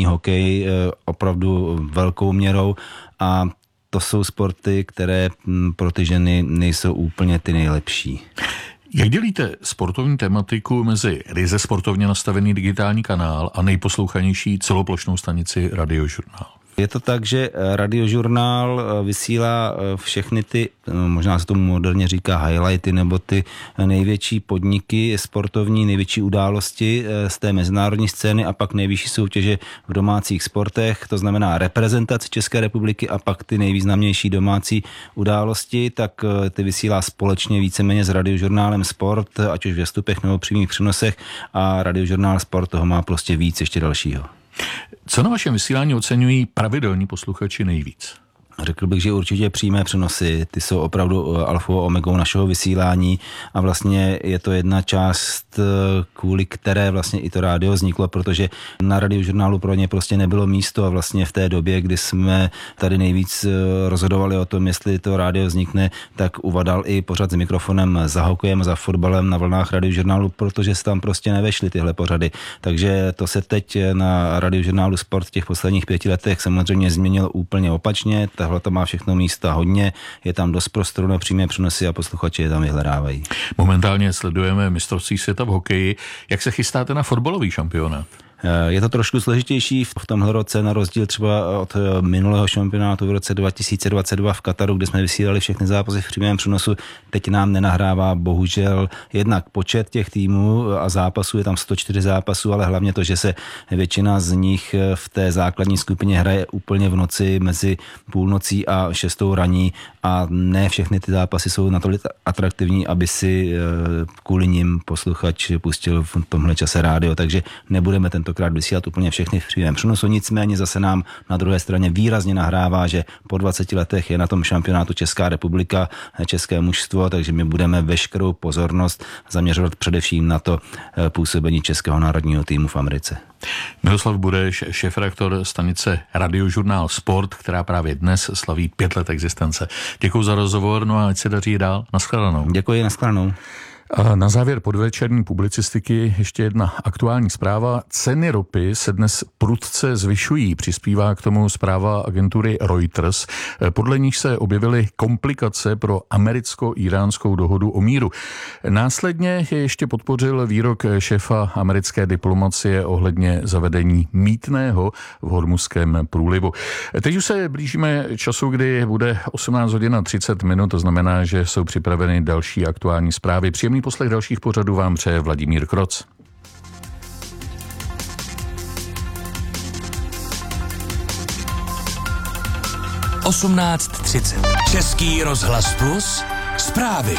národní hokej opravdu velkou měrou a to jsou sporty, které pro ty ženy nejsou úplně ty nejlepší. Jak dělíte sportovní tematiku mezi ryze sportovně nastavený digitální kanál a nejposlouchanější celoplošnou stanici Radiožurnál? Je to tak, že Radiožurnál vysílá všechny ty, možná se tomu moderně říká highlighty, nebo ty největší podniky sportovní, největší události z té mezinárodní scény a pak nejvyšší soutěže v domácích sportech, to znamená reprezentaci České republiky a pak ty nejvýznamnější domácí události, tak ty vysílá společně víceméně s Radiožurnálem Sport, ať už v vstupech nebo přímých přenosech a Radiožurnál Sport toho má prostě víc ještě dalšího. Co na vašem vysílání oceňují pravidelní posluchači nejvíc? Řekl bych, že určitě přímé přenosy, ty jsou opravdu alfou a omegou našeho vysílání a vlastně je to jedna část, kvůli které vlastně i to rádio vzniklo, protože na Radiožurnálu pro ně prostě nebylo místo a vlastně v té době, kdy jsme tady nejvíc rozhodovali o tom, jestli to rádio vznikne, tak uvadal i pořad s mikrofonem za hokejem, za fotbalem na vlnách Radiožurnálu, protože se tam prostě nevešly tyhle pořady. Takže to se teď na Radiožurnálu Sport v těch posledních 5 letech samozřejmě změnilo úplně opačně. Tahle to má všechno místa hodně, je tam dost prostoru na přímé přenosy a posluchači je tam vyhledávají. Momentálně sledujeme mistrovství světa v hokeji. Jak se chystáte na fotbalový šampionát? Je to trošku složitější v tomhle roce, na rozdíl třeba od minulého šampionátu v roce 2022 v Kataru, kde jsme vysílali všechny zápasy v přímém přenosu. Teď nám nenahrává bohužel jednak počet těch týmů a zápasů, je tam 104 zápasů, ale hlavně to, že se většina z nich v té základní skupině hraje úplně v noci mezi půlnocí a 6 raní a ne všechny ty zápasy jsou natolik atraktivní, aby si kvůli nim posluchač pustil v tomhle čase rádio, takže nebudeme tentokrát vysílat úplně všechny v přímém přenosu, nicméně zase nám na druhé straně výrazně nahrává, že po 20 letech je na tom šampionátu Česká republika, české mužstvo, takže my budeme veškerou pozornost zaměřovat především na to působení českého národního týmu v Americe. Miroslav Bureš, šéfredaktor stanice Radiožurnál Sport, která právě dnes slaví 5 let existence. Děkuji za rozhovor, no a ať se daří dál. Naschledanou. Děkuji, naschledanou. A na závěr podvečerní publicistiky ještě jedna aktuální zpráva. Ceny ropy se dnes prudce zvyšují. Přispívá k tomu zpráva agentury Reuters. Podle níž se objevily komplikace pro americko-iránskou dohodu o míru. Následně je ještě podpořil výrok šéfa americké diplomacie ohledně zavedení mýtného v Hormuzském průlivu. Teď už se blížíme času, kdy bude 18:30, to znamená, že jsou připraveny další aktuální zprávy. Příjemný poslech dalších pořadů vám přeje Vladimír Kroc. Český rozhlas Plus, zprávy.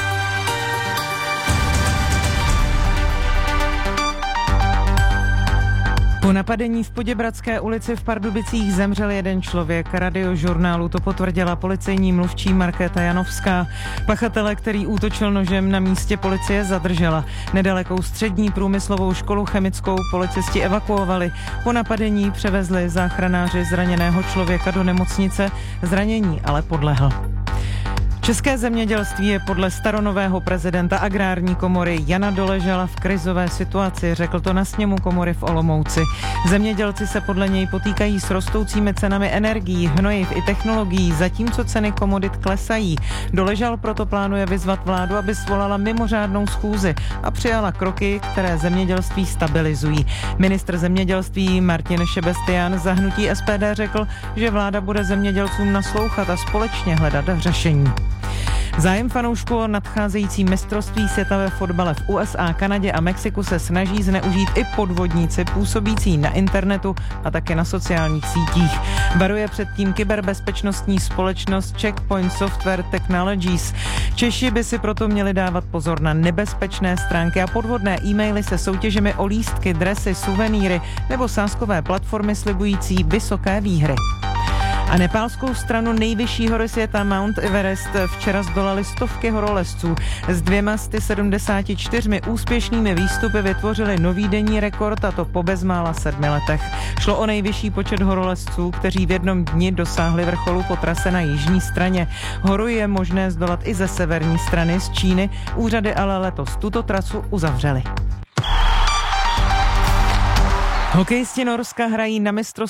Po napadení v Poděbradské ulici v Pardubicích zemřel jeden člověk. Radiožurnálu to potvrdila policejní mluvčí Markéta Janovská. Pachatele, který útočil nožem, na místě policie zadržela. Nedalekou střední průmyslovou školu chemickou policisti evakuovali. Po napadení převezli záchranáři zraněného člověka do nemocnice, zranění ale podlehl. České zemědělství je podle staronového prezidenta Agrární komory Jana Doležala v krizové situaci, řekl to na sněmu komory v Olomouci. Zemědělci se podle něj potýkají s rostoucími cenami energií, hnojiv i technologií, zatímco ceny komodit klesají. Doležal proto plánuje vyzvat vládu, aby svolala mimořádnou schůzi a přijala kroky, které zemědělství stabilizují. Ministr zemědělství Martin Šebestián za hnutí SPD řekl, že vláda bude zemědělcům naslouchat a společně hledat řešení. Zájem fanoušků o nadcházející mistrovství světa ve fotbale v USA, Kanadě a Mexiku se snaží zneužít i podvodníci působící na internetu a také na sociálních sítích. Varuje před tím kyberbezpečnostní společnost Checkpoint Software Technologies. Češi by si proto měli dávat pozor na nebezpečné stránky a podvodné e-maily se soutěžemi o lístky, dresy, suvenýry nebo sázkové platformy slibující vysoké výhry. A nepálskou stranu nejvyšší hory světa Mount Everest včera zdolali stovky horolezců. S 274 úspěšnými výstupy vytvořili nový denní rekord, a to po bezmála 7 letech. Šlo o nejvyšší počet horolezců, kteří v jednom dni dosáhli vrcholu po trase na jižní straně. Horu je možné zdolat i ze severní strany z Číny, úřady ale letos tuto trasu uzavřely. Hokejisti Norska hrají na mistrovství